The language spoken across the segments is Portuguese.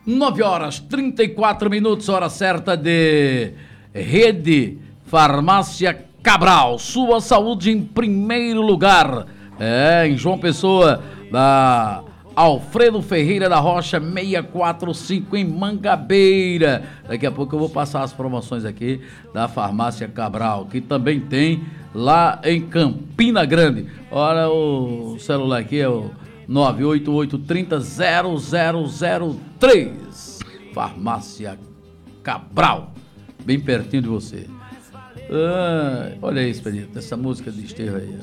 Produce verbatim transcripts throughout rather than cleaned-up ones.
nove horas, trinta e quatro minutos, hora certa de Rede Farmácia Cabral. Sua saúde em primeiro lugar. É, em João Pessoa, da Alfredo Ferreira da Rocha, seiscentos e quarenta e cinco, em Mangabeira. Daqui a pouco eu vou passar as promoções aqui da Farmácia Cabral, que também tem lá em Campina Grande. Olha, o celular aqui é o nove oito oito, trinta, zero zero zero três. Farmácia Cabral, bem pertinho de você. Ah, olha aí, Expedito, essa música de Estevão aí.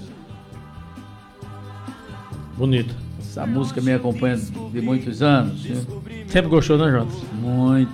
Bonito. Essa música me acompanha de muitos anos. Viu? Sempre gostou, né, Jota? Muito.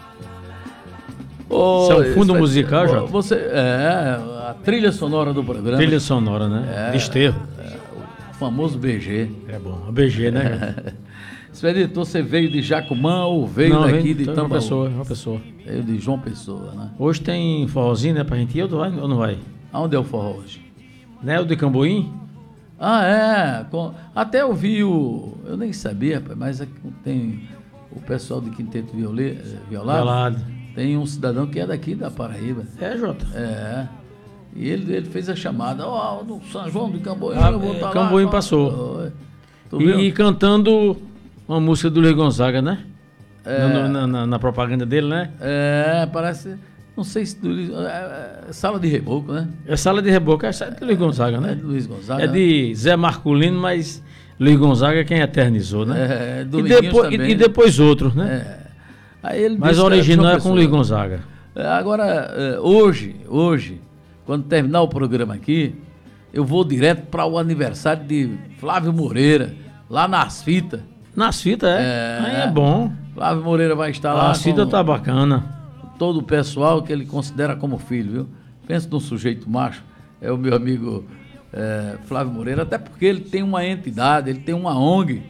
Isso é um fundo Expedito, musical, Jota? Você, é, a trilha sonora do programa. Trilha sonora, né? É, de Estevão. É, o famoso B G. É bom, a B G, né? Expedito, você veio de Jacumã ou veio Não, daqui vem, de João Tambaú? Pessoa, João Pessoa. Veio de João Pessoa, né? Hoje tem forrozinho, né, pra gente ir, ou não vai? Ou não vai? Aonde é o forró hoje? Né, o de Camboim? Ah, é. Com, até eu vi o... Eu nem sabia, rapaz, mas aqui tem o pessoal de Quinteto Viole, Violado. Violado. Tem um cidadão que é daqui da Paraíba. É, Jota. É. E ele, ele fez a chamada. Ó, oh, no São João de Camboim, Ah, eu vou estar lá. Camboim passou. Tu viu? E, e cantando uma música do Luiz Gonzaga, né? É. Na, na, na, na propaganda dele, né? É, parece... Não sei se... Do, é, é, Sala de Reboco, né? É Sala de Reboco, é de Luiz Gonzaga, né? É de Luiz Gonzaga. É de Zé Marculino, mas Luiz Gonzaga é quem eternizou, né? É, e, Dominguinhos depois, e, também, e depois outros, né? É. Aí ele Mas disse a que era original João é com Pessoa. Luiz Gonzaga. É, agora, é, hoje, hoje, quando terminar o programa aqui, eu vou direto para o aniversário de Flávio Moreira, lá nas fitas. Nas fitas, é? É. Aí é bom. Flávio Moreira vai estar lá As fitas com tá bacana. todo o pessoal que ele considera como filho, viu? Pensa num sujeito macho, é o meu amigo é, Flávio Moreira, até porque ele tem uma entidade, ele tem uma O N G,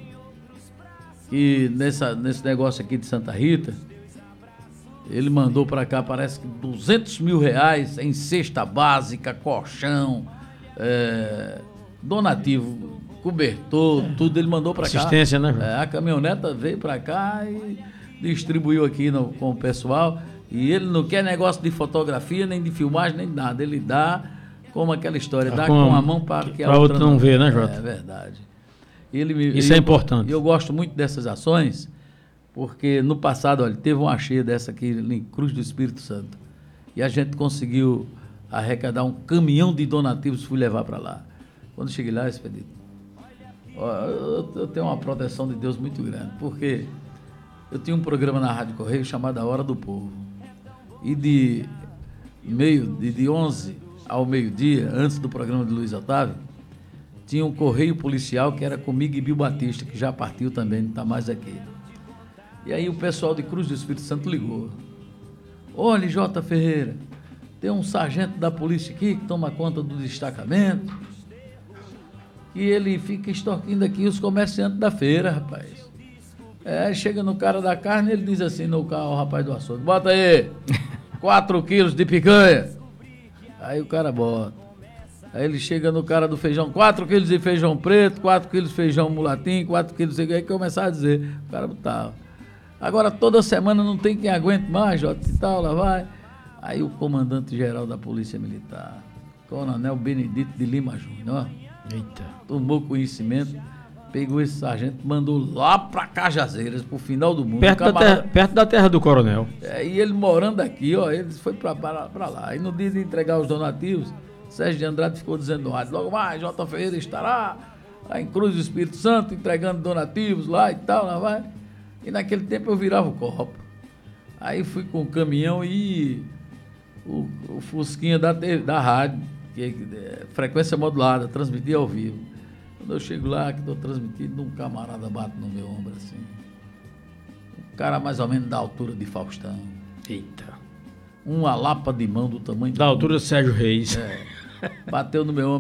que nessa, nesse negócio aqui de Santa Rita, ele mandou para cá, parece que duzentos mil reais em cesta básica, colchão, é, donativo, cobertor, tudo ele mandou para cá. Assistência, né, João? É, a caminhoneta veio para cá e distribuiu aqui no, com o pessoal. E ele não quer negócio de fotografia, nem de filmagem, nem de nada. Ele dá como aquela história, dá com, com a mão para que a pra outra outra não vê, né, Jota? É verdade. Ele me, Isso eu, é importante. E eu gosto muito dessas ações, porque no passado, olha, teve uma cheia dessa aqui em Cruz do Espírito Santo. E a gente conseguiu arrecadar um caminhão de donativos e fui levar para lá. Quando cheguei lá, Expedito, ó, eu, eu tenho uma proteção de Deus muito grande, porque eu tinha um programa na Rádio Correio chamado A Hora do Povo. E de meio de, de onze ao meio-dia, antes do programa de Luiz Otávio, tinha um correio policial que era comigo e Bill Batista, que já partiu também, não está mais aqui. E aí o pessoal de Cruz do Espírito Santo ligou. Olha, J. Ferreira, tem um sargento da polícia aqui que toma conta do destacamento e ele fica extorquindo aqui os comerciantes da feira, rapaz. É, chega no cara da carne, ele diz assim no carro, o rapaz do açougue, bota aí, quatro quilos de picanha. Aí o cara bota. Aí ele chega no cara do feijão, quatro quilos de feijão preto, quatro quilos de feijão mulatim, quatro quilos de... Aí começava a dizer, o cara botava. Agora toda semana não tem quem aguente mais, Jota, e tal, lá vai. Aí o comandante-geral da Polícia Militar, Coronel Benedito de Lima Júnior, ó, eita, tomou conhecimento, pegou esse sargento, mandou lá pra Cajazeiras, pro final do mundo. Perto, camarada... da, terra, perto da terra do coronel. É, e ele morando aqui, ó, ele foi pra, pra, pra lá. Aí no dia de entregar os donativos, Sérgio de Andrade ficou dizendo no rádio, logo mais, J. Ferreira estará lá em Cruz do Espírito Santo, entregando donativos lá e tal, lá vai. E naquele tempo eu virava o copo. Aí fui com o caminhão e o, o Fusquinha da, da rádio, que é frequência modulada, transmitia ao vivo. Quando eu chego lá, que estou transmitindo, um camarada bate no meu ombro assim. Um cara mais ou menos da altura de Faustão. Eita. Uma lapa de mão do tamanho... Da altura de Sérgio Reis. É. Bateu no meu ombro.